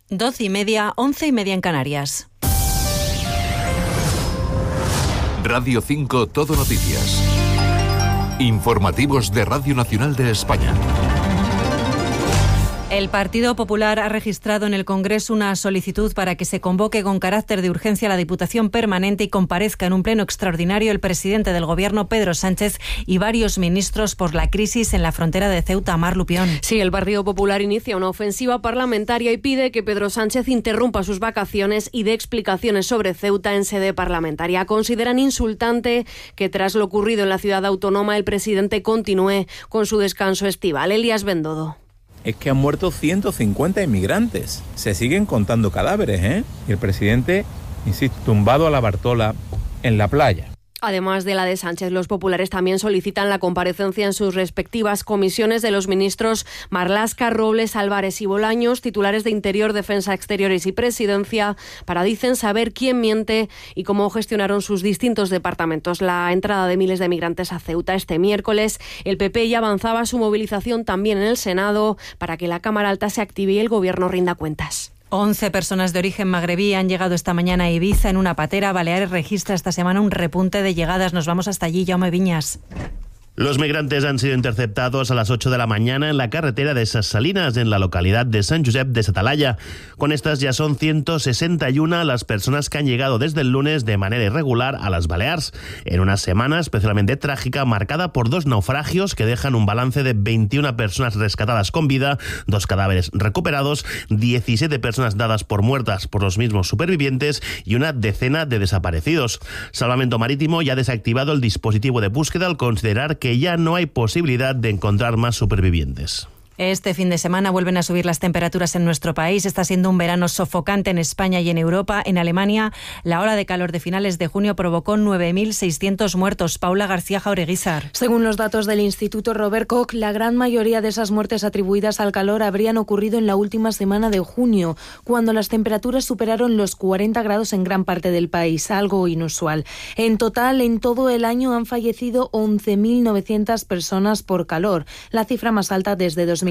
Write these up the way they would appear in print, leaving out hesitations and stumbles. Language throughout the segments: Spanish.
12:30, 11:30 en Canarias. Radio 5 Todo Noticias. Informativos de Radio Nacional de España. El Partido Popular ha registrado en el Congreso una solicitud para que se convoque con carácter de urgencia a la Diputación Permanente y comparezca en un pleno extraordinario el presidente del Gobierno, Pedro Sánchez, y varios ministros por la crisis en la frontera de Ceuta. Mar Lupión. Sí, el Partido Popular inicia una ofensiva parlamentaria y pide que Pedro Sánchez interrumpa sus vacaciones y dé explicaciones sobre Ceuta en sede parlamentaria. Consideran insultante que tras lo ocurrido en la ciudad autónoma el presidente continúe con su descanso estival. Elías Bendodo. Es que han muerto 150 inmigrantes. Se siguen contando cadáveres, ¿eh? Y el presidente, insisto, tumbado a la Bartola en la playa. Además de la de Sánchez, los populares también solicitan la comparecencia en sus respectivas comisiones de los ministros Marlaska, Robles, Álvarez y Bolaños, titulares de Interior, Defensa, Exteriores y Presidencia, para, dicen, saber quién miente y cómo gestionaron sus distintos departamentos la entrada de miles de migrantes a Ceuta. Este miércoles, el PP ya avanzaba su movilización también en el Senado para que la Cámara Alta se active y el Gobierno rinda cuentas. 11 personas de origen magrebí han llegado esta mañana a Ibiza en una patera. Baleares registra esta semana un repunte de llegadas. Nos vamos hasta allí, Jaume Viñas. Los migrantes han sido interceptados a las 8 de la mañana en la carretera de Ses Salines, en la localidad de Sant Josep de sa Talaia. Con estas ya son 161 las personas que han llegado desde el lunes de manera irregular a las Baleares, en una semana especialmente trágica marcada por 2 naufragios que dejan un balance de 21 personas rescatadas con vida, 2 cadáveres recuperados, 17 personas dadas por muertas por los mismos supervivientes y una decena de desaparecidos. Salvamento Marítimo ya ha desactivado el dispositivo de búsqueda al considerar que ya no hay posibilidad de encontrar más supervivientes. Este fin de semana vuelven a subir las temperaturas en nuestro país. Está siendo un verano sofocante en España y en Europa. En Alemania, la ola de calor de finales de junio provocó 9.600 muertos. Paula García Jaureguizar. Según los datos del Instituto Robert Koch, la gran mayoría de esas muertes atribuidas al calor habrían ocurrido en la última semana de junio, cuando las temperaturas superaron los 40 grados en gran parte del país, algo inusual. En total, en todo el año han fallecido 11.900 personas por calor, la cifra más alta desde 2016.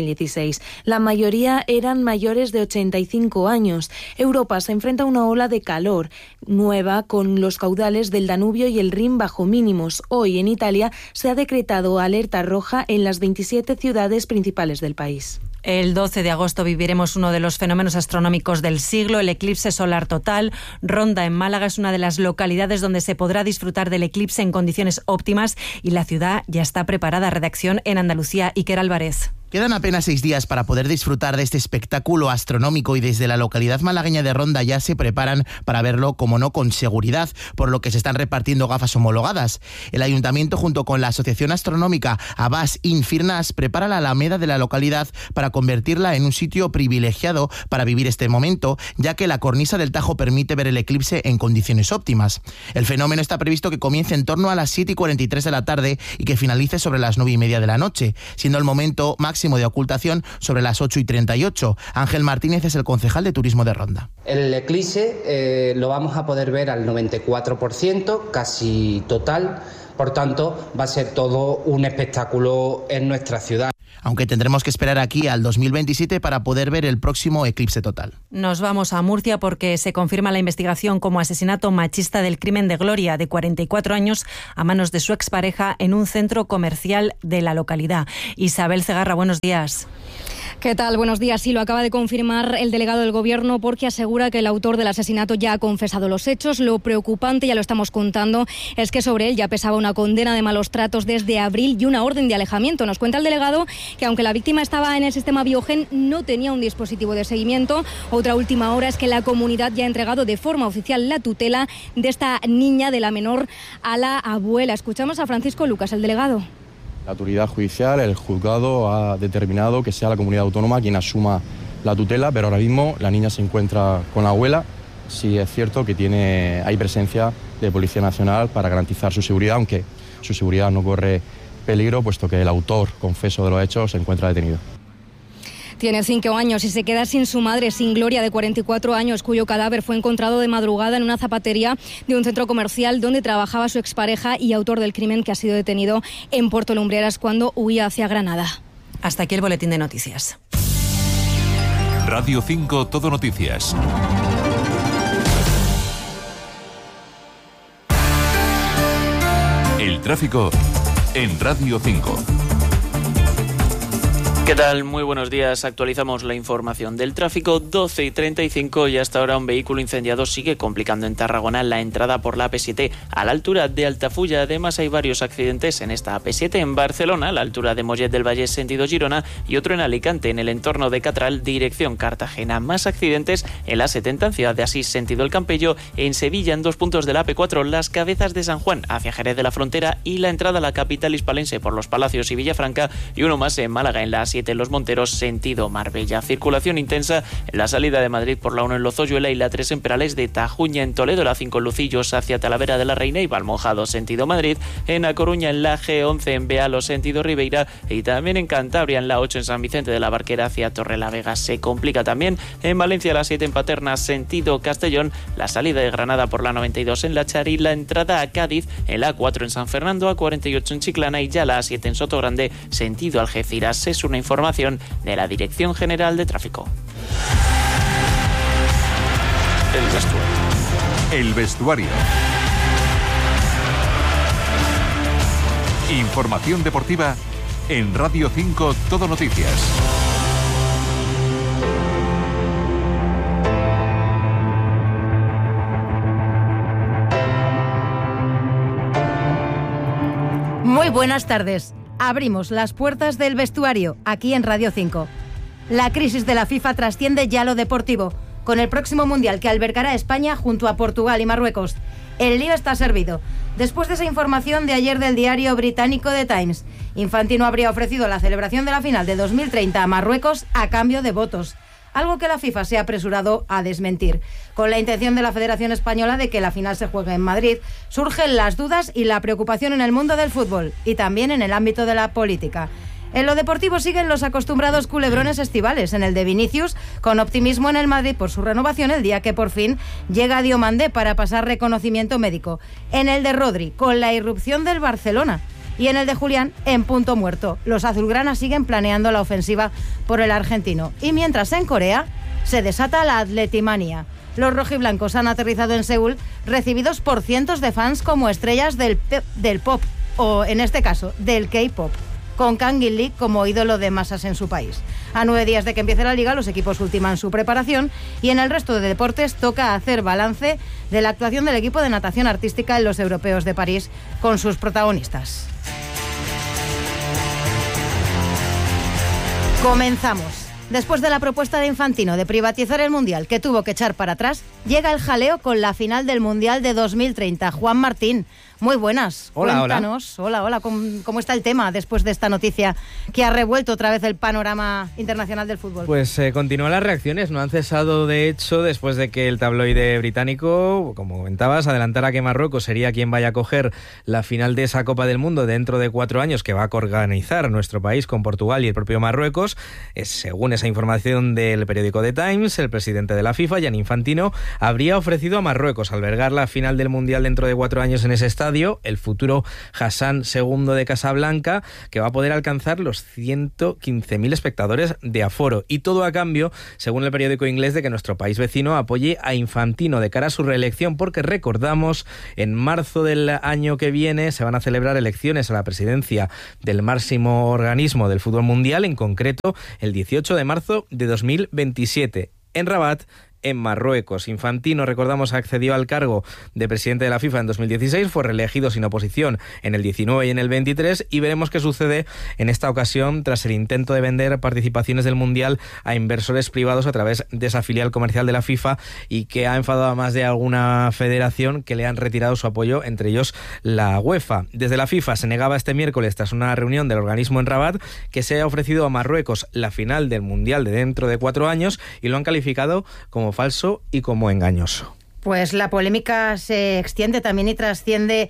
La mayoría eran mayores de 85 años. Europa se enfrenta a una ola de calor nueva con los caudales del Danubio y el Rin bajo mínimos. Hoy en Italia se ha decretado alerta roja en las 27 ciudades principales del país. El 12 de agosto viviremos uno de los fenómenos astronómicos del siglo, el eclipse solar total. Ronda, en Málaga, es una de las localidades donde se podrá disfrutar del eclipse en condiciones óptimas y la ciudad ya está preparada. Redacción en Andalucía, Iker Álvarez. Quedan apenas 6 días para poder disfrutar de este espectáculo astronómico y desde la localidad malagueña de Ronda ya se preparan para verlo, como no, con seguridad, por lo que se están repartiendo gafas homologadas. El ayuntamiento, junto con la Asociación Astronómica Abbas Infirnas, prepara la alameda de la localidad para convertirla en un sitio privilegiado para vivir este momento, ya que la cornisa del Tajo permite ver el eclipse en condiciones óptimas. El fenómeno está previsto que comience en torno a las 7:43 de la tarde y que finalice sobre las 9:30 de la noche, siendo el momento máximo de ocultación sobre las 8:38. Ángel Martínez es el concejal de Turismo de Ronda. El eclipse lo vamos a poder ver al 94%, casi total. Por tanto, va a ser todo un espectáculo en nuestra ciudad. Aunque tendremos que esperar aquí al 2027 para poder ver el próximo eclipse total. Nos vamos a Murcia porque se confirma la investigación como asesinato machista del crimen de Gloria, de 44 años, a manos de su expareja en un centro comercial de la localidad. Isabel Cegarra, buenos días. ¿Qué tal? Buenos días. Sí, lo acaba de confirmar el delegado del Gobierno porque asegura que el autor del asesinato ya ha confesado los hechos. Lo preocupante, ya lo estamos contando, es que sobre él ya pesaba una condena de malos tratos desde abril y una orden de alejamiento. Nos cuenta el delegado que aunque la víctima estaba en el sistema Biogen, no tenía un dispositivo de seguimiento. Otra última hora es que la comunidad ya ha entregado de forma oficial la tutela de esta niña, de la menor, a la abuela. Escuchamos a Francisco Lucas, el delegado. La autoridad judicial, el juzgado, ha determinado que sea la comunidad autónoma quien asuma la tutela, pero ahora mismo la niña se encuentra con la abuela. Sí es cierto que hay presencia de Policía Nacional para garantizar su seguridad, aunque su seguridad no corre peligro, puesto que el autor confeso de los hechos se encuentra detenido. Tiene 5 años y se queda sin su madre, sin Gloria, de 44 años, cuyo cadáver fue encontrado de madrugada en una zapatería de un centro comercial donde trabajaba su expareja y autor del crimen, que ha sido detenido en Puerto Lumbreras cuando huía hacia Granada. Hasta aquí el boletín de noticias. Radio 5 Todo Noticias. El tráfico en Radio 5. ¿Qué tal? Muy buenos días. Actualizamos la información del tráfico. 12:35 y hasta ahora un vehículo incendiado sigue complicando en Tarragona la entrada por la AP7 a la altura de Altafulla. Además hay varios accidentes en esta AP7 en Barcelona, a la altura de Mollet del Valle sentido Girona, y otro en Alicante, en el entorno de Catral, dirección Cartagena. Más accidentes en la 70 en Ciudad de Asís sentido El Campello, en Sevilla en 2 puntos de la AP4, Las Cabezas de San Juan hacia Jerez de la Frontera y la entrada a la capital hispalense por Los Palacios y Villafranca, y uno más en Málaga en la A7 en Los Monteros sentido Marbella. Circulación intensa en la salida de Madrid por la 1 en Lozoyuela y la 3 en Perales de Tajuña, en Toledo la 5 en Lucillos hacia Talavera de la Reina y Valmojado sentido Madrid, en A Coruña en la G11 en Bealo sentido Ribeira y también en Cantabria en la 8 en San Vicente de la Barquera hacia Torrelavega. Se complica también en Valencia la 7 en Paterna sentido Castellón, la salida de Granada por la 92 en La Chari, la entrada a Cádiz en la 4 en San Fernando, A48 en Chiclana y ya la A7 en Sotogrande sentido Algeciras. Es una información de la Dirección General de Tráfico. El vestuario. Información deportiva en Radio 5 Todo Noticias. Muy buenas tardes. Abrimos las puertas del vestuario, aquí en Radio 5. La crisis de la FIFA trasciende ya lo deportivo, con el próximo Mundial que albergará España junto a Portugal y Marruecos. El lío está servido. Después de esa información de ayer del diario británico The Times, Infantino habría ofrecido la celebración de la final de 2030 a Marruecos a cambio de votos, algo que la FIFA se ha apresurado a desmentir. Con la intención de la Federación Española de que la final se juegue en Madrid, surgen las dudas y la preocupación en el mundo del fútbol y también en el ámbito de la política. En lo deportivo siguen los acostumbrados culebrones estivales, en el de Vinicius, con optimismo en el Madrid por su renovación el día que por fin llega a Diomandé para pasar reconocimiento médico. En el de Rodri, con la irrupción del Barcelona. Y en el de Julián, en punto muerto. Los azulgranas siguen planeando la ofensiva por el argentino. Y mientras en Corea se desata la atletimanía. Los rojiblancos han aterrizado en Seúl, recibidos por cientos de fans como estrellas del pop, o en este caso, del K-pop, con Kang In-lee como ídolo de masas en su país. A 9 días de que empiece la liga, los equipos ultiman su preparación y en el resto de deportes toca hacer balance de la actuación del equipo de natación artística en los Europeos de París con sus protagonistas. Comenzamos. Después de la propuesta de Infantino de privatizar el Mundial, que tuvo que echar para atrás, llega el jaleo con la final del Mundial de 2030. Juan Martín, muy buenas. Hola, cuéntanos. Hola. ¿Cómo está el tema después de esta noticia que ha revuelto otra vez el panorama internacional del fútbol? Pues continúan las reacciones, no han cesado de hecho después de que el tabloide británico, como comentabas, adelantara que Marruecos sería quien vaya a coger la final de esa Copa del Mundo dentro de 4 años que va a organizar nuestro país con Portugal y el propio Marruecos. Según esa información del periódico The Times, el presidente de la FIFA, Gianni Infantino, habría ofrecido a Marruecos albergar la final del Mundial dentro de 4 años en ese estadio, el futuro Hassan II de Casablanca, que va a poder alcanzar los 115.000 espectadores de aforo. Y todo a cambio, según el periódico inglés, de que nuestro país vecino apoye a Infantino de cara a su reelección, porque recordamos, en marzo del año que viene se van a celebrar elecciones a la presidencia del máximo organismo del fútbol mundial, en concreto el 18 de marzo de 2027, en Rabat, en Marruecos. Infantino, recordamos, accedió al cargo de presidente de la FIFA en 2016, fue reelegido sin oposición en el 19 y en el 23, y veremos qué sucede en esta ocasión tras el intento de vender participaciones del Mundial a inversores privados a través de esa filial comercial de la FIFA, y que ha enfadado a más de alguna federación que le han retirado su apoyo, entre ellos la UEFA. Desde la FIFA se negaba este miércoles, tras una reunión del organismo en Rabat, que se haya ofrecido a Marruecos la final del Mundial de dentro de 4 años, y lo han calificado como falso y como engañoso. Pues la polémica se extiende también y trasciende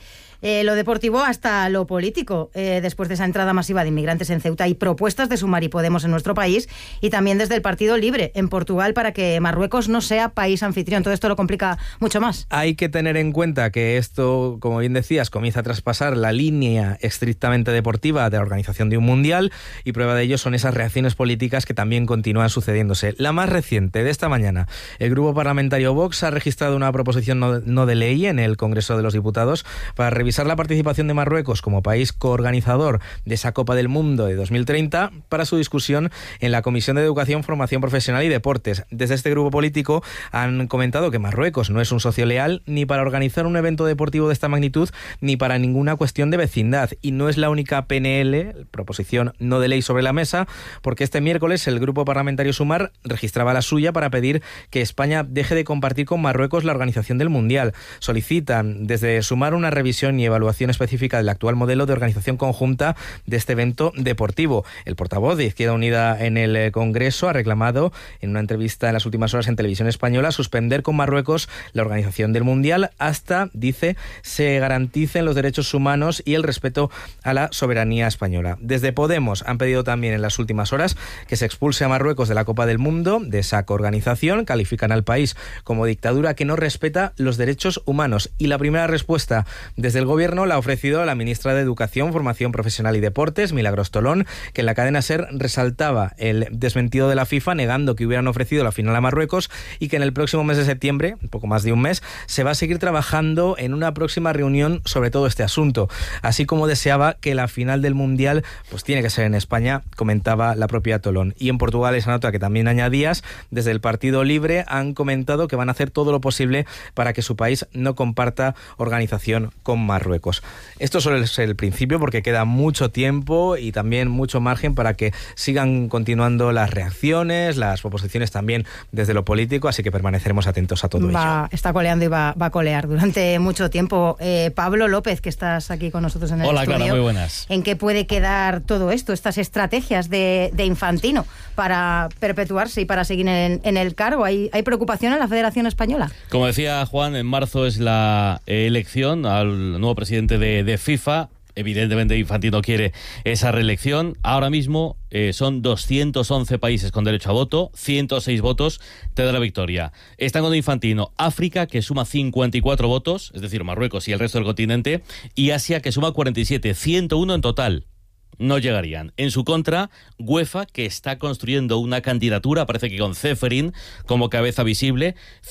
lo deportivo hasta lo político. Después de esa entrada masiva de inmigrantes en Ceuta, hay propuestas de Sumar y Podemos en nuestro país y también desde el Partido Libre en Portugal para que Marruecos no sea país anfitrión. Todo esto lo complica mucho más. Hay que tener en cuenta que esto, como bien decías, comienza a traspasar la línea estrictamente deportiva de la organización de un mundial, y prueba de ello son esas reacciones políticas que también continúan sucediéndose. La más reciente de esta mañana, el grupo parlamentario Vox ha registrado una proposición no de ley en el Congreso de los Diputados para revisar la participación de Marruecos como país coorganizador de esa Copa del Mundo de 2030 para su discusión en la Comisión de Educación, Formación Profesional y Deportes. Desde este grupo político han comentado que Marruecos no es un socio leal ni para organizar un evento deportivo de esta magnitud ni para ninguna cuestión de vecindad, y no es la única PNL, proposición no de ley, sobre la mesa, porque este miércoles el grupo parlamentario Sumar registraba la suya para pedir que España deje de compartir con Marruecos la organización del Mundial. Solicitan desde Sumar una revisión y evaluación específica del actual modelo de organización conjunta de este evento deportivo. El portavoz de Izquierda Unida en el Congreso ha reclamado en una entrevista en las últimas horas en Televisión Española suspender con Marruecos la organización del Mundial hasta, dice, se garanticen los derechos humanos y el respeto a la soberanía española. Desde Podemos han pedido también en las últimas horas que se expulse a Marruecos de la Copa del Mundo, de esa coorganización. Califican al país como dictadura que no respeta los derechos humanos. Y la primera respuesta desde el Gobierno la ha ofrecido la ministra de Educación, Formación Profesional y Deportes, Milagros Tolón, que en la cadena SER resaltaba el desmentido de la FIFA, negando que hubieran ofrecido la final a Marruecos, y que en el próximo mes de septiembre, un poco más de un mes, se va a seguir trabajando en una próxima reunión sobre todo este asunto. Así como deseaba que la final del Mundial pues tiene que ser en España, comentaba la propia Tolón. Y en Portugal, esa nota que también añadías, desde el Partido Libre han comentado que van a hacer todo lo posible para que su país no comparta organización con Marruecos. Esto solo es el principio, porque queda mucho tiempo y también mucho margen para que sigan continuando las reacciones, las proposiciones también desde lo político, así que permaneceremos atentos a todo ello. Está coleando y va a colear durante mucho tiempo. Pablo López, que estás aquí con nosotros en el estudio. Hola, Clara, muy buenas. ¿En qué puede quedar todo esto, estas estrategias de Infantino para perpetuarse y para seguir en el cargo? ¿Hay preocupación en la Federación Española? Como decía Juan, en marzo es la elección al nuevo presidente de FIFA. Evidentemente Infantino quiere esa reelección. Ahora mismo son 211 países con derecho a voto, 106 votos te da la victoria. Están con Infantino África, que suma 54 votos, es decir, Marruecos y el resto del continente, y Asia, que suma 47, 101 en total. No llegarían. En su contra, UEFA, que está construyendo una candidatura, parece que con Ceferin como cabeza visible,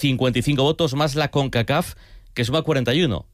55 votos más la CONCACAF, que suma 41,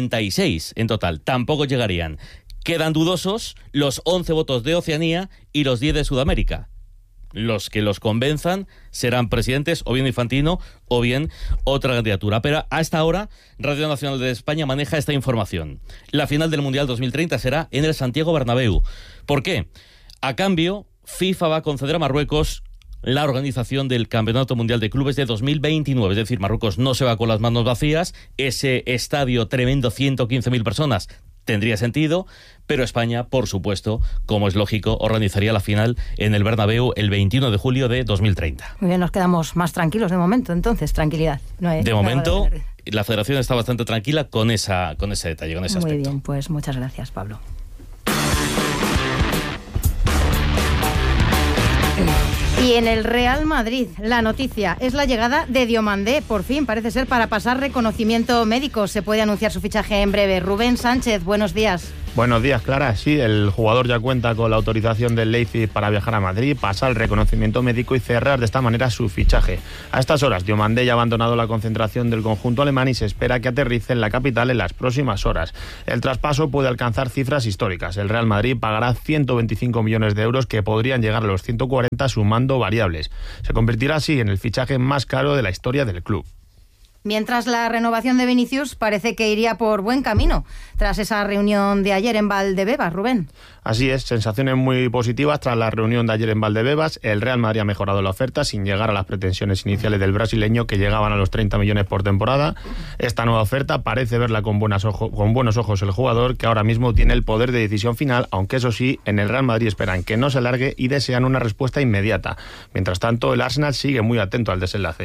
96 en total. Tampoco llegarían. Quedan dudosos los 11 votos de Oceanía y los 10 de Sudamérica. Los que los convenzan serán presidentes, o bien Infantino, o bien otra candidatura. Pero hasta ahora, Radio Nacional de España maneja esta información. La final del Mundial 2030 será en el Santiago Bernabéu. ¿Por qué? A cambio, FIFA va a conceder a Marruecos la organización del Campeonato Mundial de Clubes de 2029. Es decir, Marruecos no se va con las manos vacías. Ese estadio tremendo, 115.000 personas, tendría sentido, pero España, por supuesto, como es lógico, organizaría la final en el Bernabéu el 21 de julio de 2030. Muy bien, nos quedamos más tranquilos de momento, entonces, tranquilidad. De momento, la Federación está bastante tranquila con ese detalle, con ese aspecto. Muy bien, pues muchas gracias, Pablo. Y en el Real Madrid, la noticia es la llegada de Diomandé, por fin, parece ser, para pasar reconocimiento médico. Se puede anunciar su fichaje en breve. Rubén Sánchez, buenos días. Buenos días, Clara. Sí, el jugador ya cuenta con la autorización del Leipzig para viajar a Madrid, pasar el reconocimiento médico y cerrar de esta manera su fichaje. A estas horas, Diomandé ya ha abandonado la concentración del conjunto alemán y se espera que aterrice en la capital en las próximas horas. El traspaso puede alcanzar cifras históricas. El Real Madrid pagará 125 millones de euros que podrían llegar a los 140 sumando variables. Se convertirá así en el fichaje más caro de la historia del club. Mientras la renovación de Vinicius parece que iría por buen camino tras esa reunión de ayer en Valdebebas, Rubén. Así es, sensaciones muy positivas tras la reunión de ayer en Valdebebas. El Real Madrid ha mejorado la oferta sin llegar a las pretensiones iniciales del brasileño, que llegaban a los 30 millones por temporada. Esta nueva oferta parece verla con buenos ojos el jugador, que ahora mismo tiene el poder de decisión final, aunque eso sí, en el Real Madrid esperan que no se alargue y desean una respuesta inmediata. Mientras tanto, el Arsenal sigue muy atento al desenlace.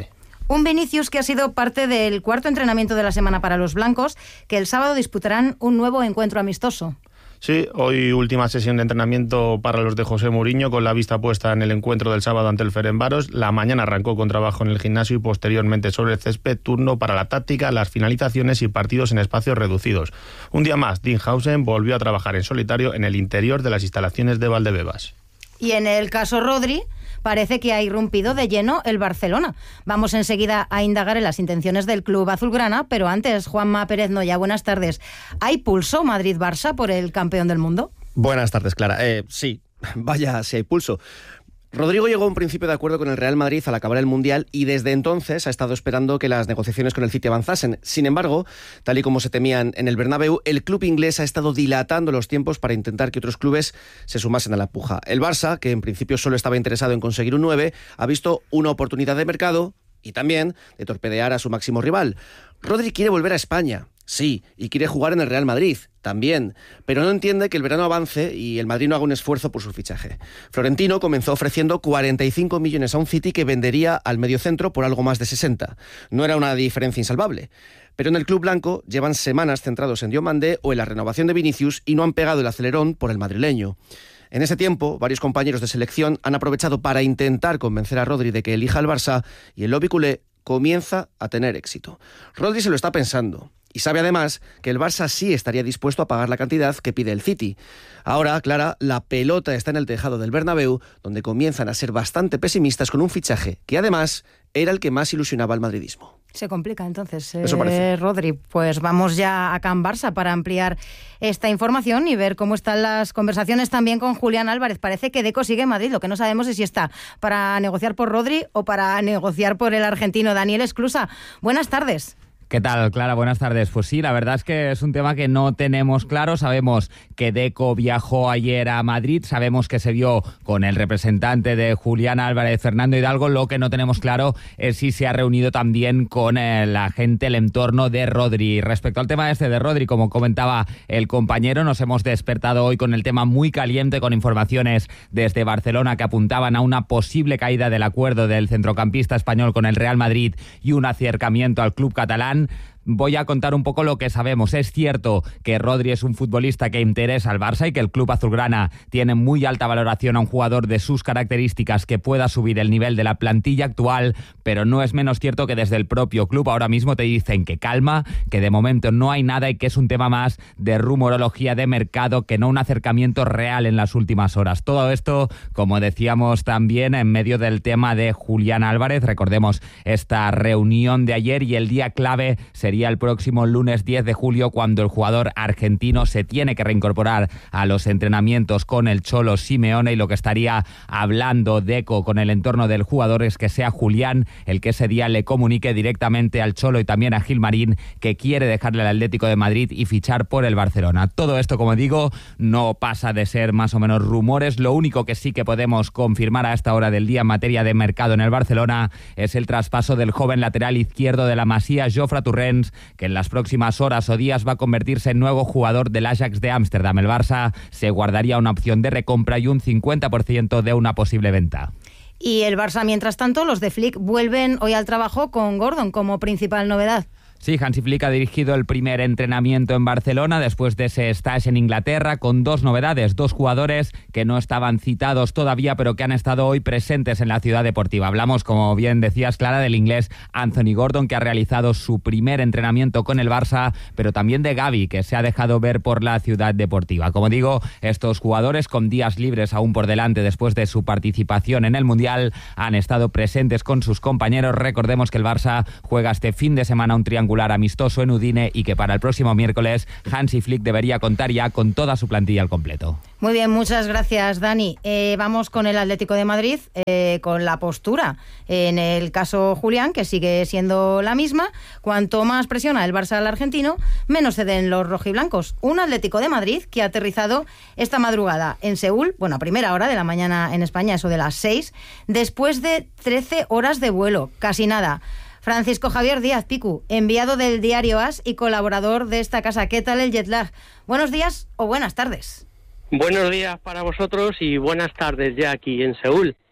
Un Vinicius que ha sido parte del cuarto entrenamiento de la semana para los blancos, que el sábado disputarán un nuevo encuentro amistoso. Sí, hoy última sesión de entrenamiento para los de José Mourinho, con la vista puesta en el encuentro del sábado ante el Ferencváros. La mañana arrancó con trabajo en el gimnasio y posteriormente sobre el césped, turno para la táctica, las finalizaciones y partidos en espacios reducidos. Un día más, Dean Howson volvió a trabajar en solitario en el interior de las instalaciones de Valdebebas. Y en el caso Rodri, parece que ha irrumpido de lleno el Barcelona. Vamos enseguida a indagar en las intenciones del club azulgrana, pero antes, Juanma Pérez Noya, buenas tardes. ¿Hay pulso Madrid-Barça por el campeón del mundo? Buenas tardes, Clara. Sí, vaya, sí hay pulso. Rodrigo llegó a un principio de acuerdo con el Real Madrid al acabar el Mundial y desde entonces ha estado esperando que las negociaciones con el City avanzasen. Sin embargo, tal y como se temían en el Bernabéu, el club inglés ha estado dilatando los tiempos para intentar que otros clubes se sumasen a la puja. El Barça, que en principio solo estaba interesado en conseguir un 9, ha visto una oportunidad de mercado y también de torpedear a su máximo rival. Rodri quiere volver a España. Sí, y quiere jugar en el Real Madrid, también, pero no entiende que el verano avance y el Madrid no haga un esfuerzo por su fichaje. Florentino comenzó ofreciendo 45 millones a un City que vendería al mediocentro por algo más de 60. No era una diferencia insalvable. Pero en el club blanco llevan semanas centrados en Diomandé o en la renovación de Vinicius y no han pegado el acelerón por el madrileño. En ese tiempo, varios compañeros de selección han aprovechado para intentar convencer a Rodri de que elija al Barça y el lobby culé comienza a tener éxito. Rodri se lo está pensando. Y sabe además que el Barça sí estaría dispuesto a pagar la cantidad que pide el City. Ahora, Clara, la pelota está en el tejado del Bernabéu, donde comienzan a ser bastante pesimistas con un fichaje que además era el que más ilusionaba al madridismo. Se complica entonces, Eso parece. Rodri. Pues vamos ya a Can Barça para ampliar esta información y ver cómo están las conversaciones también con Julián Álvarez. Parece que Deco sigue en Madrid, lo que no sabemos es si está para negociar por Rodri o para negociar por el argentino Daniel Esclusa. Buenas tardes. ¿Qué tal, Clara? Buenas tardes. Pues sí, la verdad es que es un tema que no tenemos claro. Sabemos que Deco viajó ayer a Madrid, sabemos que se vio con el representante de Julián Álvarez, Fernando Hidalgo. Lo que no tenemos claro es si se ha reunido también con la gente, el entorno de Rodri. Respecto al tema este de Rodri, como comentaba el compañero, nos hemos despertado hoy con el tema muy caliente, con informaciones desde Barcelona que apuntaban a una posible caída del acuerdo del centrocampista español con el Real Madrid y un acercamiento al club catalán. Voy a contar un poco lo que sabemos. Es cierto que Rodri es un futbolista que interesa al Barça y que el club azulgrana tiene muy alta valoración a un jugador de sus características que pueda subir el nivel de la plantilla actual, pero no es menos cierto que desde el propio club ahora mismo te dicen que calma, que de momento no hay nada y que es un tema más de rumorología de mercado que no un acercamiento real en las últimas horas. Todo esto, como decíamos también, en medio del tema de Julián Álvarez. Recordemos esta reunión de ayer y el día clave sería el próximo lunes 10 de julio cuando el jugador argentino se tiene que reincorporar a los entrenamientos con el Cholo Simeone, y lo que estaría hablando Deco con el entorno del jugador es que sea Julián el que ese día le comunique directamente al Cholo y también a Gilmarín que quiere dejarle al Atlético de Madrid y fichar por el Barcelona. Todo esto, como digo, no pasa de ser más o menos rumores. Lo único que sí que podemos confirmar a esta hora del día en materia de mercado en el Barcelona es el traspaso del joven lateral izquierdo de la Masía, Jofre Torrents, que en las próximas horas o días va a convertirse en nuevo jugador del Ajax de Ámsterdam. El Barça se guardaría una opción de recompra y un 50% de una posible venta. Y el Barça, mientras tanto, los de Flick vuelven hoy al trabajo con Gordon como principal novedad. Sí, Hansi Flick ha dirigido el primer entrenamiento en Barcelona después de ese stage en Inglaterra con dos novedades, dos jugadores que no estaban citados todavía pero que han estado hoy presentes en la ciudad deportiva. Hablamos, como bien decías, Clara, del inglés Anthony Gordon, que ha realizado su primer entrenamiento con el Barça, pero también de Gavi, que se ha dejado ver por la ciudad deportiva. Como digo, estos jugadores con días libres aún por delante después de su participación en el Mundial han estado presentes con sus compañeros. Recordemos que el Barça juega este fin de semana un triángulo amistoso en Udine y que para el próximo miércoles Hansi Flick debería contar ya con toda su plantilla al completo. Muy bien, muchas gracias, Dani. Vamos con el Atlético de Madrid, con la postura. En el caso Julián, que sigue siendo la misma, cuanto más presiona el Barça al argentino, menos ceden los rojiblancos. Un Atlético de Madrid que ha aterrizado esta madrugada en Seúl, bueno, a primera hora de la mañana en España, eso de las 6, después de 13 horas de vuelo, casi nada. Francisco Javier Díaz Picu, enviado del diario AS y colaborador de esta casa. ¿Qué tal el jet lag? Buenos días o buenas tardes. Buenos días para vosotros y buenas tardes ya aquí en Seúl.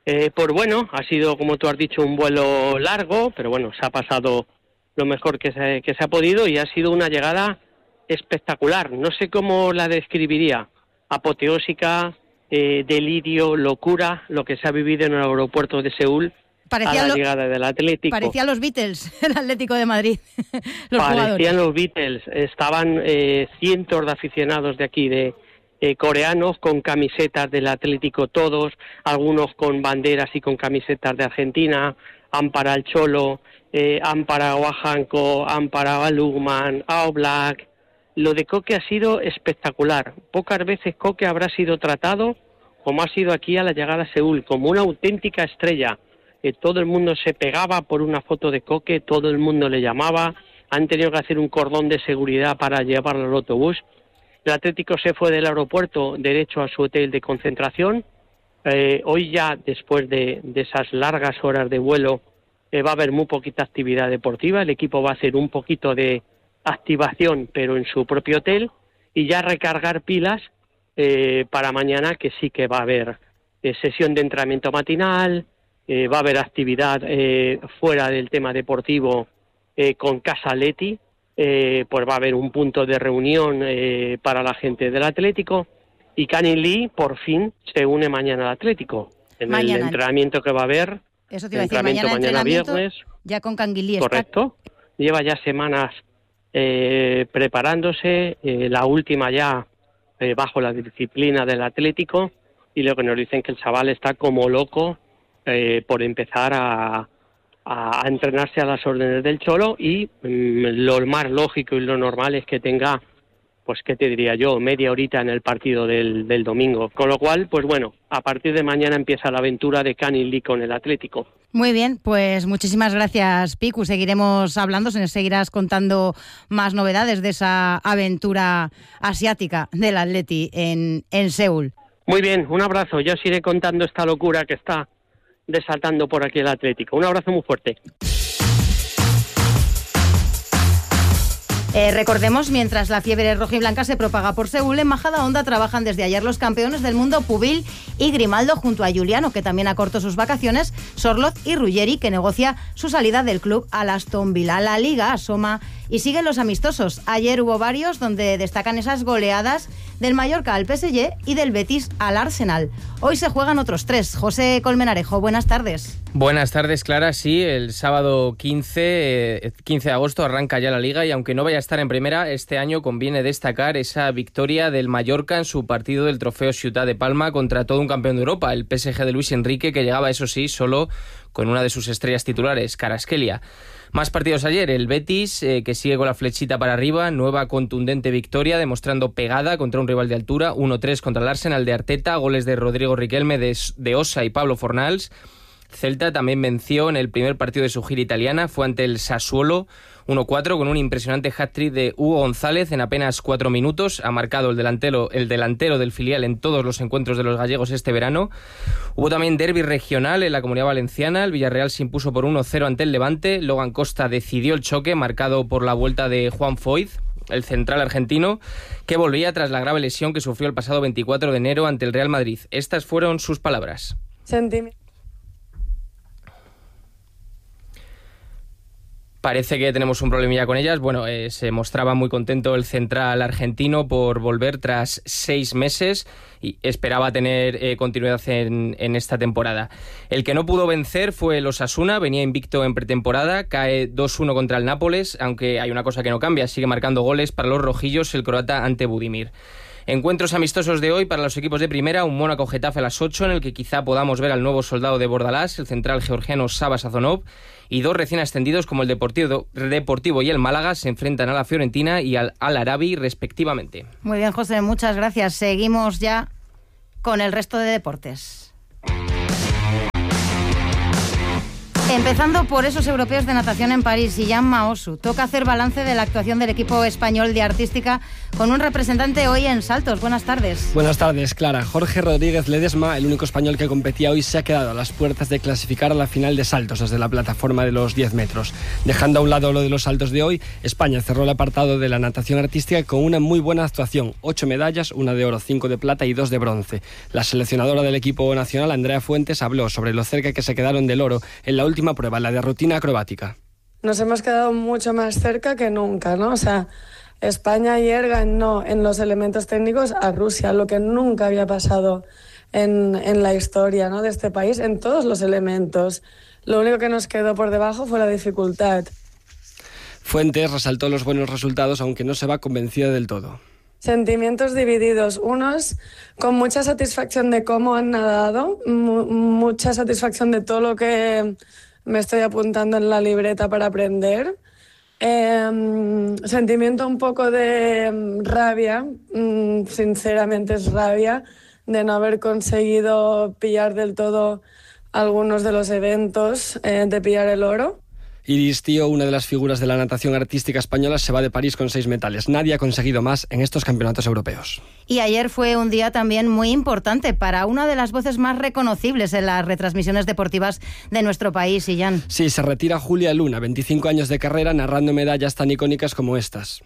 Pues bueno, ha sido, como tú has dicho, un vuelo largo, pero bueno, se ha pasado lo mejor que se ha podido y ha sido una llegada espectacular. No sé cómo la describiría. Apoteósica, delirio, locura, lo que se ha vivido en el aeropuerto de Seúl a la llegada del Atlético. Parecía los Beatles, el Atlético de Madrid. Parecían los Beatles. Estaban cientos de aficionados de aquí, de coreanos, con camisetas del Atlético todos, algunos con banderas y con camisetas de Argentina, han para el Cholo, han para Oaxaco, han para Lugman, Oblak. Lo de Koke ha sido espectacular. Pocas veces Koke habrá sido tratado como ha sido aquí a la llegada a Seúl, como una auténtica estrella. Todo el mundo se pegaba por una foto de Koke, todo el mundo le llamaba, han tenido que hacer un cordón de seguridad para llevarlo al autobús. El Atlético se fue del aeropuerto derecho a su hotel de concentración. Hoy ya, después de esas largas horas de vuelo, va a haber muy poquita actividad deportiva. El equipo va a hacer un poquito de activación, pero en su propio hotel, y ya recargar pilas para mañana, que sí que va a haber sesión de entrenamiento matinal, va a haber actividad fuera del tema deportivo con Casa Leti. Pues va a haber un punto de reunión para la gente del Atlético, y Canning Lee por fin se une mañana al Atlético en el entrenamiento que va a haber. Eso te iba a decir, mañana viernes, ya con Canning Lee. Correcto, lleva ya semanas preparándose, la última ya bajo la disciplina del Atlético, y lo que nos dicen que el chaval está como loco por empezar a entrenarse a las órdenes del Cholo, y lo más lógico y lo normal es que tenga, pues qué te diría yo, media horita en el partido del domingo. Con lo cual, pues bueno, a partir de mañana empieza la aventura de Canning Lee con el Atlético. Muy bien, pues muchísimas gracias, Picu. Seguiremos hablando, se nos seguirás contando más novedades de esa aventura asiática del Atleti en Seúl. Muy bien, un abrazo. Yo os iré contando esta locura que está desatando por aquí el Atlético. Un abrazo muy fuerte. Recordemos, mientras la fiebre roja y blanca se propaga por Seúl, en Majadahonda trabajan desde ayer los campeones del mundo Pubil y Grimaldo, junto a Giuliano, que también acortó sus vacaciones, Sorloz y Ruggeri, que negocia su salida del club al Aston Villa. La Liga asoma y siguen los amistosos. Ayer hubo varios donde destacan esas goleadas del Mallorca al PSG y del Betis al Arsenal. Hoy se juegan otros 3. José Colmenarejo, buenas tardes. Buenas tardes, Clara. Sí, el sábado 15 de agosto arranca ya la Liga, y aunque no vaya a estar en primera, este año conviene destacar esa victoria del Mallorca en su partido del Trofeo Ciutat de Palma contra todo un campeón de Europa, el PSG de Luis Enrique, que llegaba, eso sí, solo con una de sus estrellas titulares, Kvaratskhelia. Más partidos ayer, el Betis, que sigue con la flechita para arriba, nueva contundente victoria, demostrando pegada contra un rival de altura, 1-3 contra el Arsenal de Arteta, goles de Rodrigo Riquelme, de Osa y Pablo Fornals. Celta también venció en el primer partido de su gira italiana, fue ante el Sassuolo, 1-4, con un impresionante hat-trick de Hugo González en apenas 4 minutos. Ha marcado el delantero del filial en todos los encuentros de los gallegos este verano. Hubo también derbi regional en la Comunidad Valenciana. El Villarreal se impuso por 1-0 ante el Levante. Logan Costa decidió el choque, marcado por la vuelta de Juan Foyth, el central argentino, que volvía tras la grave lesión que sufrió el pasado 24 de enero ante el Real Madrid. Estas fueron sus palabras. Parece que tenemos un problemilla con ellas. Bueno, se mostraba muy contento el central argentino por volver tras 6 meses y esperaba tener continuidad en esta temporada. El que no pudo vencer fue el Osasuna, venía invicto en pretemporada, cae 2-1 contra el Nápoles, aunque hay una cosa que no cambia, sigue marcando goles para los rojillos el croata ante Budimir. Encuentros amistosos de hoy para los equipos de primera, un Mónaco-Getafe a las 8, en el que quizá podamos ver al nuevo soldado de Bordalás, el central georgiano Saba Sazonov, y 2 recién ascendidos como el Deportivo y el Málaga se enfrentan a la Fiorentina y al Al-Arabi respectivamente. Muy bien, José, muchas gracias. Seguimos ya con el resto de deportes. Empezando por esos europeos de natación en París, y Jan Maosu. Toca hacer balance de la actuación del equipo español de artística con un representante hoy en saltos. Buenas tardes. Buenas tardes, Clara. Jorge Rodríguez Ledesma, el único español que competía hoy, se ha quedado a las puertas de clasificar a la final de saltos desde la plataforma de los 10 metros. Dejando a un lado lo de los saltos de hoy, España cerró el apartado de la natación artística con una muy buena actuación. 8 medallas, 1 de oro, 5 de plata y 2 de bronce. La seleccionadora del equipo nacional, Andrea Fuentes, habló sobre lo cerca que se quedaron del oro en la última prueba, la de rutina acrobática. Nos hemos quedado mucho más cerca que nunca, ¿no? O sea, España ayer ganó en los elementos técnicos a Rusia, lo que nunca había pasado en la historia, ¿no?, de este país, en todos los elementos. Lo único que nos quedó por debajo fue la dificultad. Fuentes resaltó los buenos resultados, aunque no se va convencida del todo. Sentimientos divididos, unos con mucha satisfacción de cómo han nadado, mucha satisfacción de todo lo que me estoy apuntando en la libreta para aprender, sentimiento un poco de rabia, sinceramente es rabia, de no haber conseguido pillar del todo algunos de los eventos, de pillar el oro. Iris Tío, una de las figuras de la natación artística española, se va de París con 6 metales. Nadie ha conseguido más en estos campeonatos europeos. Y ayer fue un día también muy importante para una de las voces más reconocibles en las retransmisiones deportivas de nuestro país, Illán. Sí, se retira Julia Luna, 25 años de carrera, narrando medallas tan icónicas como estas.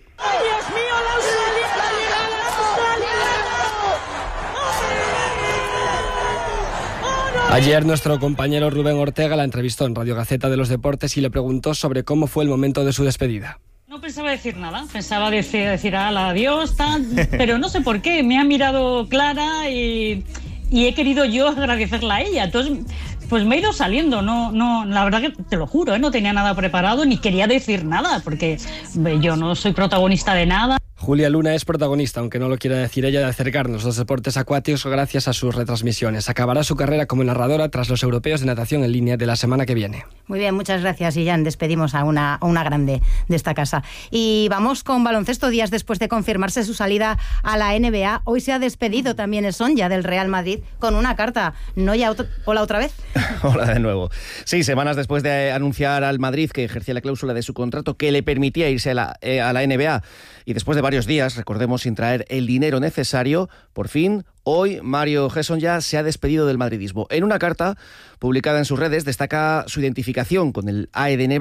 Ayer nuestro compañero Rubén Ortega la entrevistó en Radio Gaceta de los Deportes y le preguntó sobre cómo fue el momento de su despedida. No pensaba decir nada, pensaba decir adiós, pero no sé por qué, me ha mirado Clara y he querido yo agradecerla a ella. Entonces, pues me he ido saliendo, no, la verdad que te lo juro, no tenía nada preparado ni quería decir nada, porque yo no soy protagonista de nada. Julia Luna es protagonista, aunque no lo quiera decir ella, de acercarnos los deportes acuáticos gracias a sus retransmisiones. Acabará su carrera como narradora tras los europeos de natación en línea de la semana que viene. Muy bien, muchas gracias, Illán. Despedimos a una grande de esta casa. Y vamos con baloncesto. Días después de confirmarse su salida a la NBA, hoy se ha despedido también Sonja del Real Madrid con una carta. Hola otra vez. Hola de nuevo. Sí, semanas después de anunciar al Madrid que ejercía la cláusula de su contrato que le permitía irse a la NBA, y después de varios días, recordemos, sin traer el dinero necesario, por fin, hoy Mario Sonja se ha despedido del madridismo. En una carta publicada en sus redes destaca su identificación con el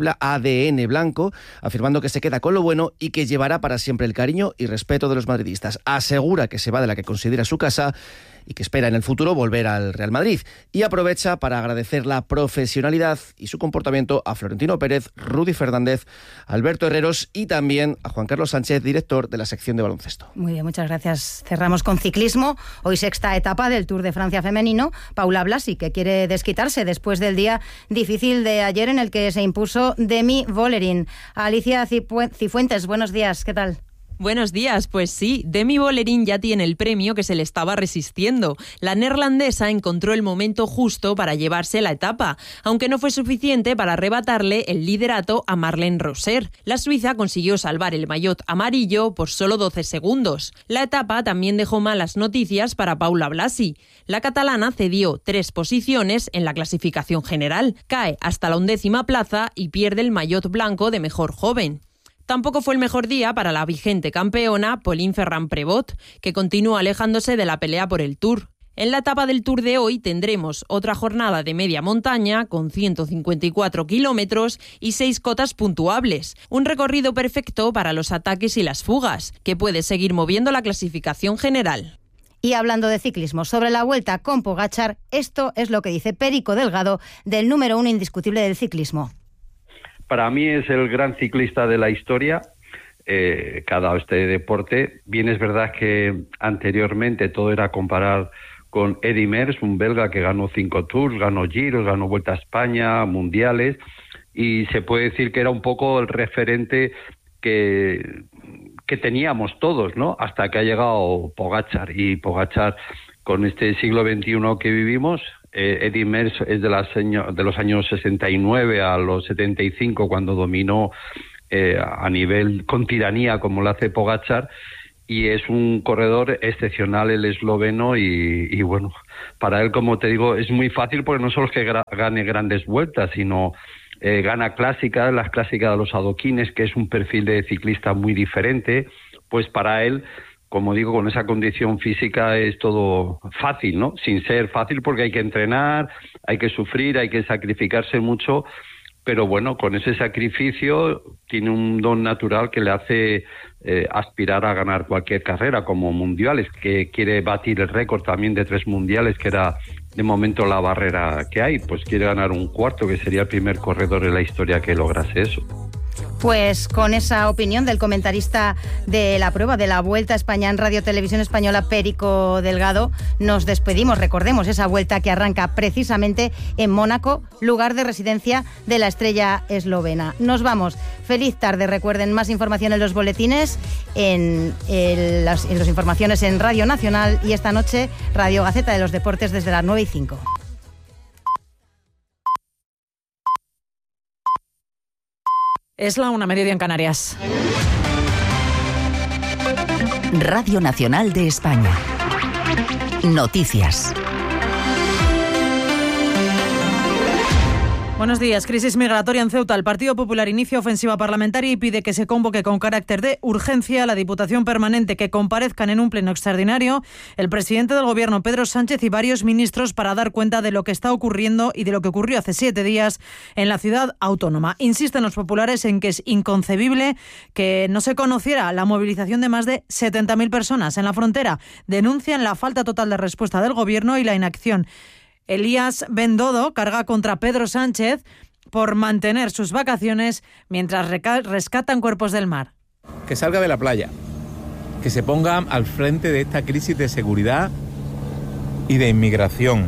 ADN blanco, afirmando que se queda con lo bueno y que llevará para siempre el cariño y respeto de los madridistas. Asegura que se va de la que considera su casa y que espera en el futuro volver al Real Madrid. Y aprovecha para agradecer la profesionalidad y su comportamiento a Florentino Pérez, Rudy Fernández, Alberto Herreros y también a Juan Carlos Sánchez, director de la sección de baloncesto. Muy bien, muchas gracias. Cerramos con ciclismo. Hoy sexta etapa del Tour de Francia femenino. Paula Blasi, que quiere desquitarse después del día difícil de ayer en el que se impuso Demi Vollering. Alicia Cifuentes, buenos días, ¿qué tal? Buenos días, pues sí, Demi Vollering ya tiene el premio que se le estaba resistiendo. La neerlandesa encontró el momento justo para llevarse la etapa, aunque no fue suficiente para arrebatarle el liderato a Marlene Rosser. La suiza consiguió salvar el maillot amarillo por solo 12 segundos. La etapa también dejó malas noticias para Paula Blasi. La catalana cedió 3 posiciones en la clasificación general, cae hasta la 11ª plaza y pierde el maillot blanco de mejor joven. Tampoco fue el mejor día para la vigente campeona Pauline Ferrand-Prévot, que continúa alejándose de la pelea por el Tour. En la etapa del Tour de hoy tendremos otra jornada de media montaña con 154 kilómetros y 6 cotas puntuables. Un recorrido perfecto para los ataques y las fugas, que puede seguir moviendo la clasificación general. Y hablando de ciclismo, sobre la Vuelta con Pogačar, esto es lo que dice Perico Delgado, del número 1 indiscutible del ciclismo. Para mí es el gran ciclista de la historia que ha dado este deporte. Bien es verdad que anteriormente todo era comparar con Eddy Merckx, un belga que ganó 5 Tours, ganó Giros, ganó Vuelta a España, mundiales, y se puede decir que era un poco el referente que teníamos todos, ¿no? Hasta que ha llegado Pogačar, y Pogačar, con este siglo XXI que vivimos, Eddy Merckx es de los años 69 a los 75, cuando dominó a nivel con tiranía como lo hace Pogačar, y es un corredor excepcional el esloveno, y bueno, para él, como te digo, es muy fácil porque no solo es que gane grandes vueltas, sino gana clásicas, las clásicas de los adoquines, que es un perfil de ciclista muy diferente, pues para él, como digo, con esa condición física es todo fácil, ¿no? Sin ser fácil, porque hay que entrenar, hay que sufrir, hay que sacrificarse mucho, pero bueno, con ese sacrificio tiene un don natural que le hace aspirar a ganar cualquier carrera, como mundiales, que quiere batir el récord también de 3 mundiales, que era de momento la barrera que hay, pues quiere ganar un cuarto, que sería el primer corredor en la historia que lograse eso. Pues con esa opinión del comentarista de la prueba de la Vuelta a España en Radio Televisión Española, Perico Delgado, nos despedimos. Recordemos esa vuelta que arranca precisamente en Mónaco, lugar de residencia de la estrella eslovena. Nos vamos. Feliz tarde. Recuerden, más información en los boletines, en las informaciones en Radio Nacional y esta noche Radio Gaceta de los Deportes desde las 9:05. Es la 1:00 en Canarias. Radio Nacional de España. Noticias. Buenos días. Crisis migratoria en Ceuta. El Partido Popular inicia ofensiva parlamentaria y pide que se convoque con carácter de urgencia a la Diputación Permanente, que comparezcan en un pleno extraordinario el presidente del Gobierno, Pedro Sánchez, y varios ministros para dar cuenta de lo que está ocurriendo y de lo que ocurrió hace 7 días en la ciudad autónoma. Insisten los populares en que es inconcebible que no se conociera la movilización de más de 70.000 personas en la frontera. Denuncian la falta total de respuesta del Gobierno y la inacción. Elías Bendodo carga contra Pedro Sánchez por mantener sus vacaciones mientras rescatan cuerpos del mar. Que salga de la playa, que se ponga al frente de esta crisis de seguridad y de inmigración,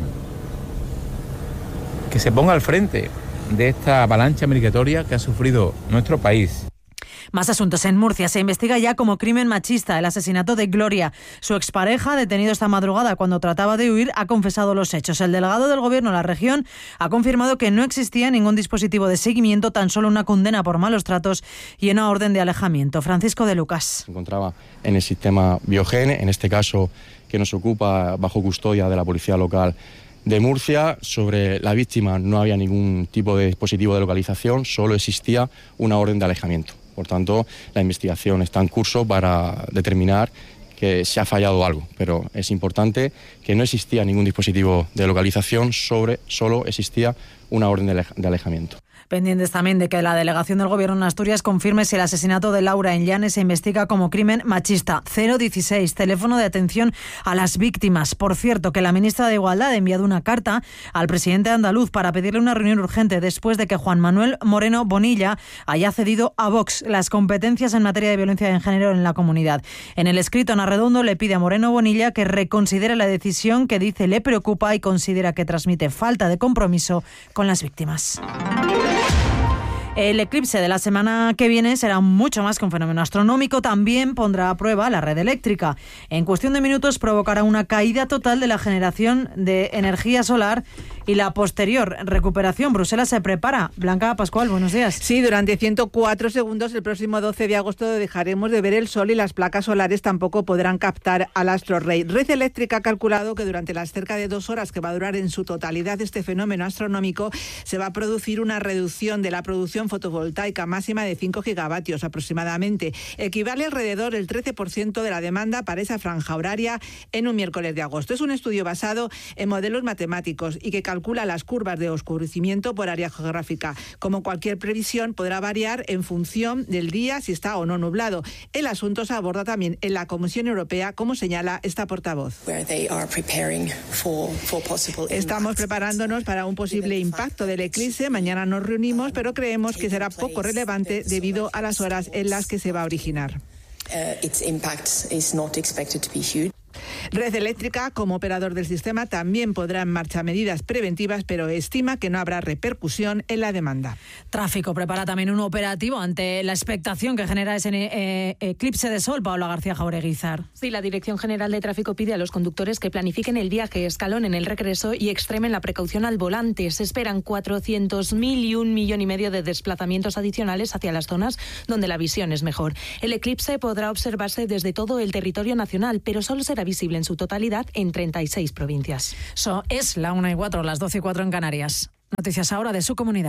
que se ponga al frente de esta avalancha migratoria que ha sufrido nuestro país. Más asuntos. En Murcia se investiga ya como crimen machista el asesinato de Gloria. Su expareja, detenido esta madrugada cuando trataba de huir, ha confesado los hechos. El delegado del Gobierno de la región ha confirmado que no existía ningún dispositivo de seguimiento, tan solo una condena por malos tratos y una orden de alejamiento. Francisco de Lucas. Se encontraba en el sistema Biogen, en este caso que nos ocupa bajo custodia de la Policía Local de Murcia. Sobre la víctima no había ningún tipo de dispositivo de localización, solo existía una orden de alejamiento. Por tanto, la investigación está en curso para determinar que se ha fallado algo, pero es importante que no existía ningún dispositivo de localización, solo existía una orden de alejamiento. Pendientes también de que la delegación del Gobierno en Asturias confirme si el asesinato de Laura en Llanes se investiga como crimen machista. 016, teléfono de atención a las víctimas. Por cierto, que la ministra de Igualdad ha enviado una carta al presidente andaluz para pedirle una reunión urgente después de que Juan Manuel Moreno Bonilla haya cedido a Vox las competencias en materia de violencia de género en la comunidad. En el escrito, Ana Redondo le pide a Moreno Bonilla que reconsidere la decisión que dice le preocupa y considera que transmite falta de compromiso con las víctimas. El eclipse de la semana que viene será mucho más que un fenómeno astronómico. También pondrá a prueba la red eléctrica. En cuestión de minutos provocará una caída total de la generación de energía solar y la posterior recuperación. Bruselas se prepara. Blanca Pascual, buenos días. Sí, durante 104 segundos el próximo 12 de agosto dejaremos de ver el sol y las placas solares tampoco podrán captar al astro rey. Red Eléctrica ha calculado que durante las cerca de 2 horas que va a durar en su totalidad este fenómeno astronómico se va a producir una reducción de la producción fotovoltaica máxima de 5 gigavatios aproximadamente. Equivale alrededor del 13% de la demanda para esa franja horaria en un miércoles de agosto. Es un estudio basado en modelos matemáticos y que calcula las curvas de oscurecimiento por área geográfica. Como cualquier previsión, podrá variar en función del día, si está o no nublado. El asunto se aborda también en la Comisión Europea, como señala esta portavoz. Estamos preparándonos para un posible impacto del eclipse. Mañana nos reunimos, pero creemos que será poco relevante debido a las horas en las que se va a originar. Red Eléctrica, como operador del sistema, también pondrá en marcha medidas preventivas, pero estima que no habrá repercusión en la demanda. Tráfico prepara también un operativo ante la expectación que genera ese eclipse de sol. Paula García Jaureguizar. Sí, la Dirección General de Tráfico pide a los conductores que planifiquen el viaje, escalonen el regreso y extremen la precaución al volante. Se esperan 400.000 y 1,5 millones de desplazamientos adicionales hacia las zonas donde la visión es mejor. El eclipse podrá observarse desde todo el territorio nacional, pero solo será visible en su totalidad en 36 provincias. Es la 1:04, las 12:04 en Canarias. Noticias ahora de su comunidad.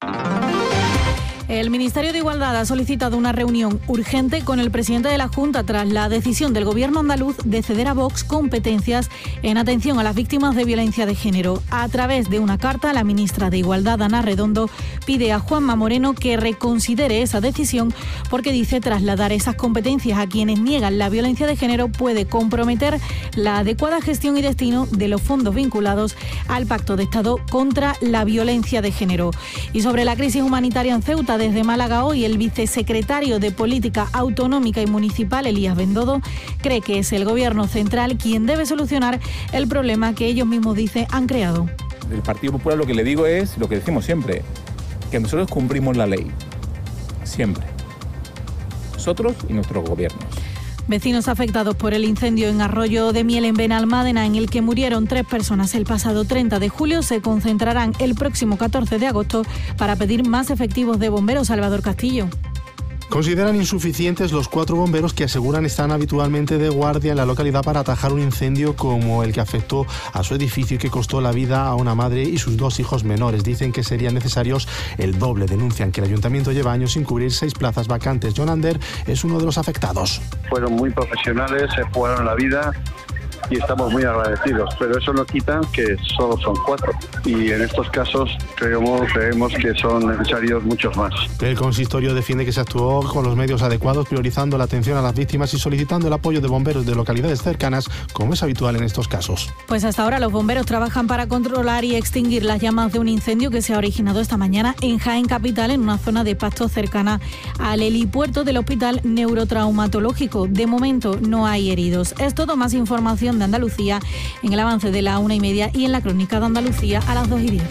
El Ministerio de Igualdad ha solicitado una reunión urgente con el presidente de la Junta tras la decisión del Gobierno andaluz de ceder a Vox competencias en atención a las víctimas de violencia de género. A través de una carta, la ministra de Igualdad, Ana Redondo, pide a Juanma Moreno que reconsidere esa decisión porque dice trasladar esas competencias a quienes niegan la violencia de género puede comprometer la adecuada gestión y destino de los fondos vinculados al Pacto de Estado contra la violencia de género. Y sobre la crisis humanitaria en Ceuta, desde Málaga hoy, el vicesecretario de Política Autonómica y Municipal, Elías Bendodo, cree que es el Gobierno central quien debe solucionar el problema que ellos mismos dicen han creado. Del Partido Popular lo que le digo es lo que decimos siempre, que nosotros cumplimos la ley, siempre. Nosotros y nuestros gobiernos. Vecinos afectados por el incendio en Arroyo de Miel en Benalmádena, en el que murieron 3 personas el pasado 30 de julio, se concentrarán el próximo 14 de agosto para pedir más efectivos de bomberos. Salvador Castillo. Consideran insuficientes los 4 bomberos que aseguran están habitualmente de guardia en la localidad para atajar un incendio como el que afectó a su edificio y que costó la vida a una madre y sus 2 hijos menores. Dicen que serían necesarios el doble. Denuncian que el ayuntamiento lleva años sin cubrir 6 plazas vacantes. John Ander es uno de los afectados. Fueron muy profesionales, se jugaron la vida y estamos muy agradecidos, pero eso no quita que solo son 4 y en estos casos creemos que son necesarios muchos más. El consistorio defiende que se actuó con los medios adecuados, priorizando la atención a las víctimas y solicitando el apoyo de bomberos de localidades cercanas, como es habitual en estos casos. Pues hasta ahora los bomberos trabajan para controlar y extinguir las llamas de un incendio que se ha originado esta mañana en Jaén Capital, en una zona de pasto cercana al helipuerto del Hospital Neurotraumatológico. De momento no hay heridos. Es todo. Más información de Andalucía en el avance de la 1:30 y en la crónica de Andalucía a las 2:10.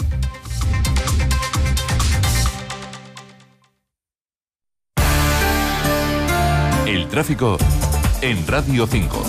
El tráfico en Radio 5.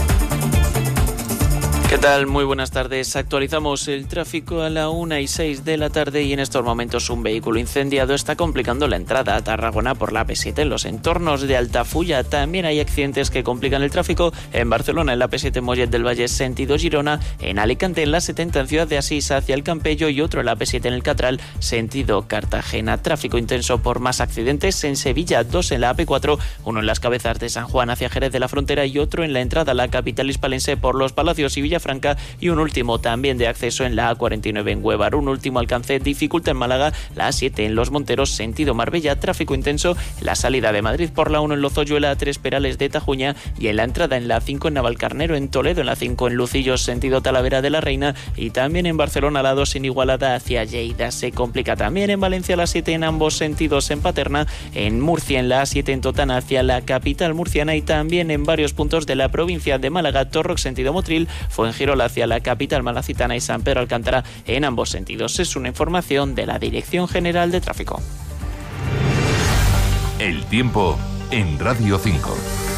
¿Qué tal? Muy buenas tardes. Actualizamos el tráfico a la 1:06 de la tarde y en estos momentos un vehículo incendiado está complicando la entrada a Tarragona por la P7 en los entornos de Altafulla. También hay accidentes que complican el tráfico en Barcelona, en la P7 Mollet del Valle sentido Girona, en Alicante, en la 70 en Ciudad de Asís hacia el Campello y otro en la P7 en el Catral sentido Cartagena. Tráfico intenso por más accidentes en Sevilla, 2 en la AP4, uno en las Cabezas de San Juan hacia Jerez de la Frontera y otro en la entrada a la capital hispalense por Los Palacios y Villafranca, y un último también de acceso en la A49 en Huevar. Un último alcance dificulta en Málaga, la A7 en Los Monteros sentido Marbella. Tráfico intenso en la salida de Madrid por la 1 en Lozoyuela, A3 Perales de Tajuña y en la entrada en la 5 en Navalcarnero, en Toledo en la 5 en Lucillos sentido Talavera de la Reina y también en Barcelona la 2 en Igualada hacia Lleida. Se complica también en Valencia la 7 en ambos sentidos en Paterna, en Murcia en la A7 en Totana hacia la capital murciana y también en varios puntos de la provincia de Málaga, Torrox sentido Motril, Fuengirola hacia la capital malacitana y San Pedro Alcántara en ambos sentidos. Es una información de la Dirección General de Tráfico. El tiempo en Radio 5.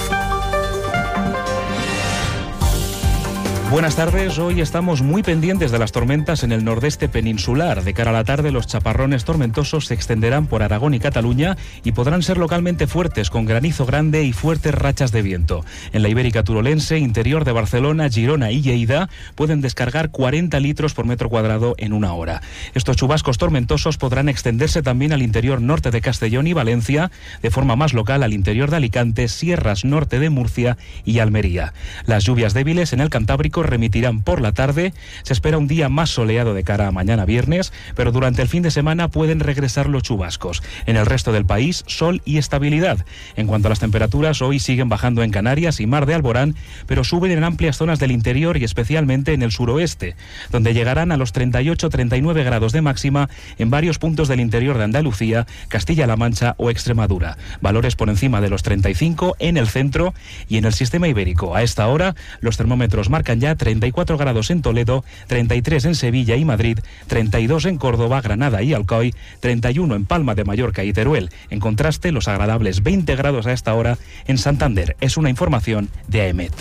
Buenas tardes, hoy estamos muy pendientes de las tormentas en el nordeste peninsular. De cara a la tarde, los chaparrones tormentosos se extenderán por Aragón y Cataluña y podrán ser localmente fuertes, con granizo grande y fuertes rachas de viento. En la Ibérica turolense, interior de Barcelona, Girona y Lleida, pueden descargar 40 litros por metro cuadrado en una hora. Estos chubascos tormentosos podrán extenderse también al interior norte de Castellón y Valencia, de forma más local al interior de Alicante, sierras norte de Murcia y Almería. Las lluvias débiles en el Cantábrico remitirán por la tarde. Se espera un día más soleado de cara a mañana viernes, pero durante el fin de semana pueden regresar los chubascos. En el resto del país, sol y estabilidad. En cuanto a las temperaturas, hoy siguen bajando en Canarias y Mar de Alborán, pero suben en amplias zonas del interior y especialmente en el suroeste, donde llegarán a los 38-39 grados de máxima en varios puntos del interior de Andalucía, Castilla-La Mancha o Extremadura. Valores por encima de los 35 en el centro y en el sistema ibérico. A esta hora, los termómetros marcan ya 34 grados en Toledo, 33 en Sevilla y Madrid, 32 en Córdoba, Granada y Alcoy, 31 en Palma de Mallorca y Teruel. En contraste, los agradables 20 grados a esta hora en Santander. Es una información de AEMET.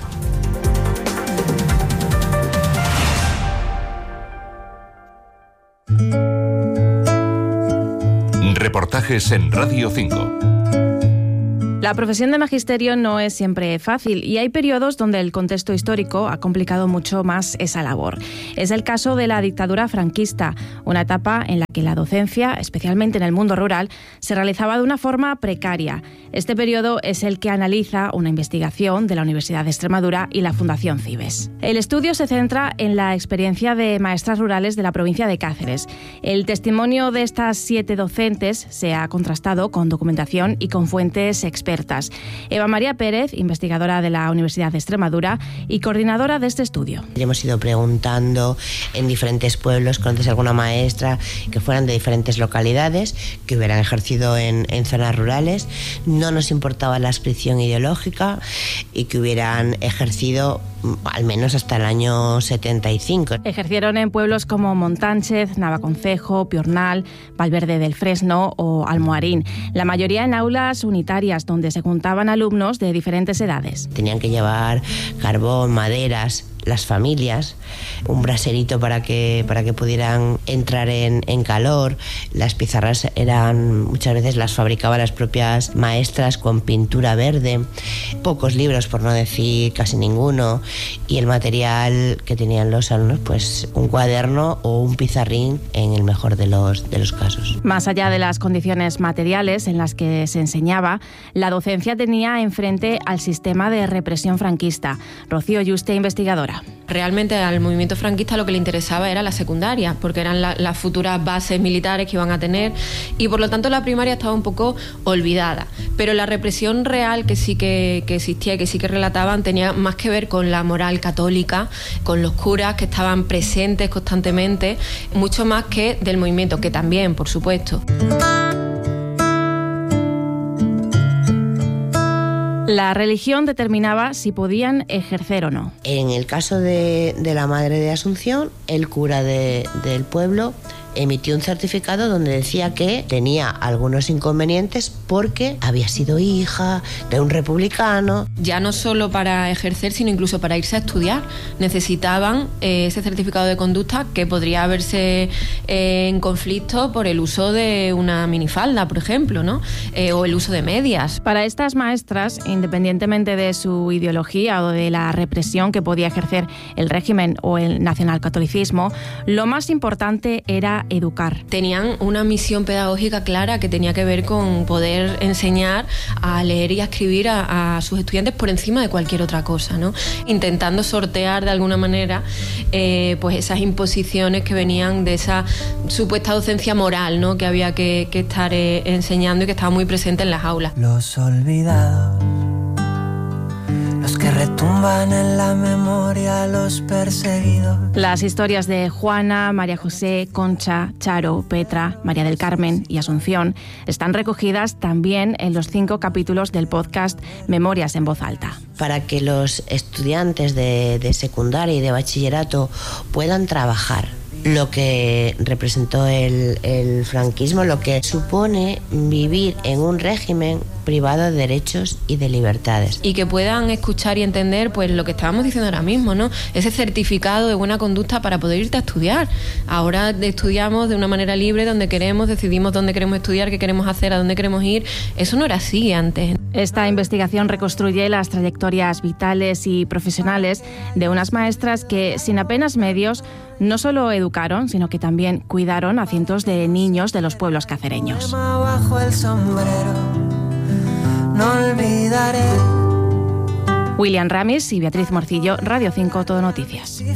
Reportajes en Radio 5. La profesión de magisterio no es siempre fácil y hay periodos donde el contexto histórico ha complicado mucho más esa labor. Es el caso de la dictadura franquista, una etapa en la que la docencia, especialmente en el mundo rural, se realizaba de una forma precaria. Este periodo es el que analiza una investigación de la Universidad de Extremadura y la Fundación Cibes. El estudio se centra en la experiencia de maestras rurales de la provincia de Cáceres. El testimonio de estas 7 docentes se ha contrastado con documentación y con fuentes expertas. Eva María Pérez, investigadora de la Universidad de Extremadura y coordinadora de este estudio. Hemos ido preguntando en diferentes pueblos, ¿conoces alguna maestra que fueran de diferentes localidades, que hubieran ejercido en zonas rurales? No nos importaba la adscripción ideológica y que hubieran ejercido al menos hasta el año 75. Ejercieron en pueblos como Montánchez, Navaconcejo, Piornal, Valverde del Fresno o Almoharín, la mayoría en aulas unitarias donde se juntaban alumnos de diferentes edades. Tenían que llevar carbón, maderas, las familias, un braserito para que pudieran entrar en calor. Las pizarras muchas veces las fabricaban las propias maestras con pintura verde, pocos libros, por no decir casi ninguno, y el material que tenían los alumnos, pues un cuaderno o un pizarrín en el mejor de los casos. Más allá de las condiciones materiales en las que se enseñaba, la docencia tenía enfrente al sistema de represión franquista. Rocío Yuste, investigadora. Realmente al movimiento franquista lo que le interesaba era la secundaria, porque eran las futuras bases militares que iban a tener, y por lo tanto la primaria estaba un poco olvidada. Pero la represión real que sí que existía y que sí que relataban tenía más que ver con la moral católica, con los curas que estaban presentes constantemente, mucho más que del movimiento, que también, por supuesto. La religión determinaba si podían ejercer o no. En el caso de la madre de Asunción, el cura del pueblo emitió un certificado donde decía que tenía algunos inconvenientes porque había sido hija de un republicano. Ya no solo para ejercer, sino incluso para irse a estudiar. Necesitaban ese certificado de conducta que podría verse en conflicto por el uso de una minifalda, por ejemplo, ¿no? O el uso de medias. Para estas maestras, independientemente de su ideología o de la represión que podía ejercer el régimen o el nacionalcatolicismo, lo más importante era educar. Tenían una misión pedagógica clara que tenía que ver con poder enseñar a leer y a escribir a sus estudiantes por encima de cualquier otra cosa, ¿no? Intentando sortear de alguna manera pues esas imposiciones que venían de esa supuesta docencia moral, ¿no? Que había que estar enseñando y que estaba muy presente en las aulas. Los olvidados, los que retumban en la memoria, los perseguidos. Las historias de Juana, María José, Concha, Charo, Petra, María del Carmen y Asunción están recogidas también en los 5 capítulos del podcast Memorias en Voz Alta. Para que los estudiantes de secundaria y de bachillerato puedan trabajar lo que representó el franquismo, lo que supone vivir en un régimen privado de derechos y de libertades. Y que puedan escuchar y entender pues lo que estábamos diciendo ahora mismo, ¿no? Ese certificado de buena conducta para poder irte a estudiar. Ahora estudiamos de una manera libre, donde queremos, decidimos dónde queremos estudiar, qué queremos hacer, a dónde queremos ir. Eso no era así antes. Esta investigación reconstruye las trayectorias vitales y profesionales de unas maestras que, sin apenas medios, no solo educaron, sino que también cuidaron a cientos de niños de los pueblos cacereños. Bajo el sombrero, no olvidaré. William Ramis y Beatriz Morcillo, Radio 5 Todo Noticias.